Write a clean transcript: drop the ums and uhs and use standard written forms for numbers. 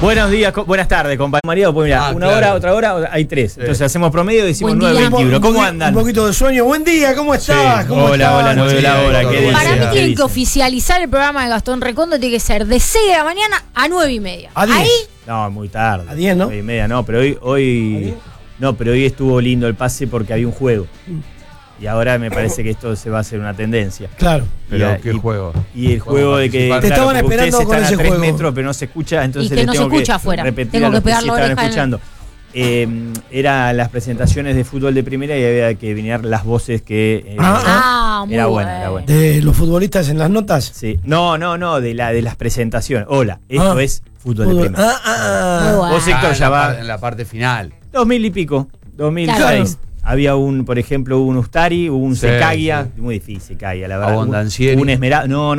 Buenos días, buenas tardes, compañero María. Pues mira, una claro. hora, otra hora, hay tres. Entonces hacemos promedio y decimos Buen día. 9:21. ¿Cómo andan? Un poquito de sueño. Buen día, ¿cómo estás? Sí. ¿Cómo Hola, estás? hola, 9 de la hora. ¿Qué Para dice? Para mí ¿Qué tienen dice? que oficializar el programa de Gastón Recondo, tiene que ser de 6 de la mañana a 9:30. A 10. Ahí, No, muy tarde. A 10, ¿no? 9:30, no, pero hoy no, pero hoy estuvo lindo el pase porque había un juego. Y ahora me parece que esto se va a hacer una tendencia. Claro. Pero Y- ¿qué juego? Y el juego de que participar. Te estaban porque esperando ustedes con están ese a 3 juego. metros, pero no se escucha, entonces que les no se tengo escucha afuera. repetir Tengo a que los pegar sí la estaban oreja en el- escuchando. Eran las presentaciones de fútbol de primera y había que venir las voces que muy era bueno. buena, era buena. De los futbolistas en las notas. Sí. No, de las presentaciones. Hola, esto es fútbol de primera. Muy bueno. Vos, Héctor, ya va En la parte final. 2000 y pico, 2006. Claro. Había por ejemplo, un Ustari, un Sí, Secagia, sí. muy difícil Secagia, la verdad. Abondancieri. Un Esmeralda, no,